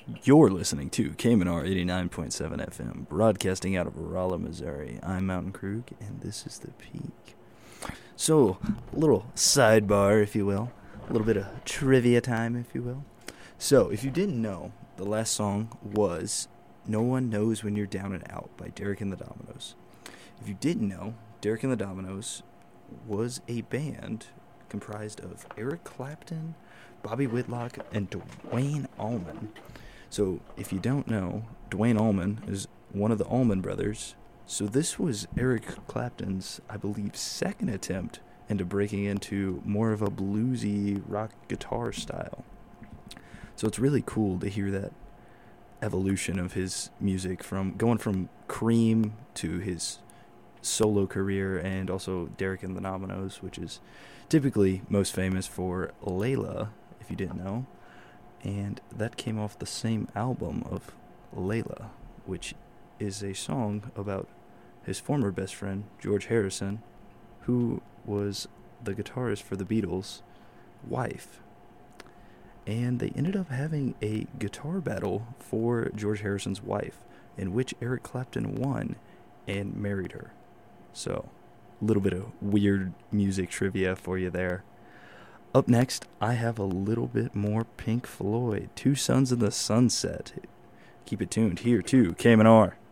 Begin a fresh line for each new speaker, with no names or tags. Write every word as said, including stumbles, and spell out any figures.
You're listening to K M N R eighty-nine point seven F M, broadcasting out of Rolla, Missouri. I'm Mountain Krug, and this is The Peak. So, a little sidebar, if you will. A little bit of trivia time, if you will. So, if you didn't know, the last song was No One Knows When You're Down and Out by Derek and the Dominos. If you didn't know, Derek and the Dominos was a band comprised of Eric Clapton, Bobby Whitlock, and Duane Allman. So, if you don't know, Duane Allman is one of the Allman Brothers. So this was Eric Clapton's, I believe, second attempt into breaking into more of a bluesy rock guitar style. So it's really cool to hear that evolution of his music, from going from Cream to his solo career, and also Derek and the Dominos, which is typically most famous for Layla, if you didn't know. And that came off the same album of Layla, which is a song about his former best friend, George Harrison, who was the guitarist for the Beatles' wife. And they ended up having a guitar battle for George Harrison's wife, in which Eric Clapton won and married her. So, a little bit of weird music trivia for you there. Up next, I have a little bit more Pink Floyd, Two Sons of the Sunset. Keep it tuned here to K M N R.